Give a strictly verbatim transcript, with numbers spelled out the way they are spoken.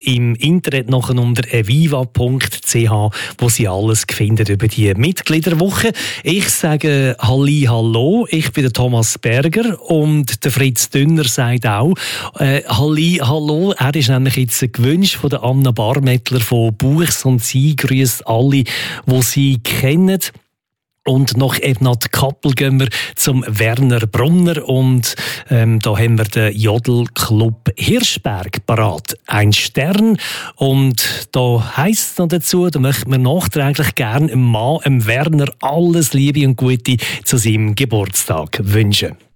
im Internet nachher unter eviva punkt c h, wo Sie alles finden über die Mitgliederwoche. Ich sage Halli, hallo, ich bin der Thomas Berger und der Fritz Dünner sagt auch äh, Halli, hallo. Er ist nämlich jetzt gewünscht von der Anna Barmettler von Buchs und sie grüßt alle, die sie kennen. Und nach Ebnat Kappel gehen wir zum Werner Brunner und ähm, da haben wir den Jodelclub Hirschberg parat. Ein Stern und da heisst es noch dazu, da möchten wir nachträglich gerne dem Mann, dem Werner, alles Liebe und Gute zu seinem Geburtstag wünschen.